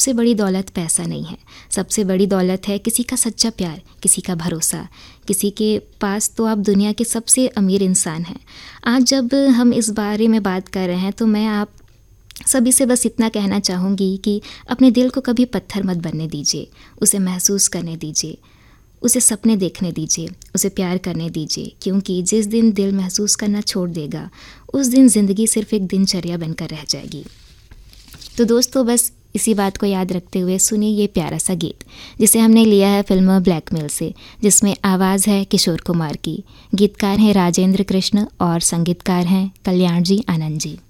सबसे बड़ी दौलत पैसा नहीं है, सबसे बड़ी दौलत है किसी का सच्चा प्यार, किसी का भरोसा। किसी के पास तो आप दुनिया के सबसे अमीर इंसान हैं। आज जब हम इस बारे में बात कर रहे हैं तो मैं आप सभी से बस इतना कहना चाहूँगी कि अपने दिल को कभी पत्थर मत बनने दीजिए, उसे महसूस करने दीजिए, उसे सपने देखने दीजिए, उसे प्यार करने दीजिए, क्योंकि जिस दिन दिल महसूस करना छोड़ देगा उस दिन ज़िंदगी सिर्फ एक दिनचर्या बनकर रह जाएगी। तो दोस्तों, बस इसी बात को याद रखते हुए सुनिए ये प्यारा सा गीत, जिसे हमने लिया है फिल्म ब्लैकमेल से, जिसमें आवाज़ है किशोर कुमार की, गीतकार हैं राजेंद्र कृष्ण और संगीतकार हैं कल्याण जी आनंद जी।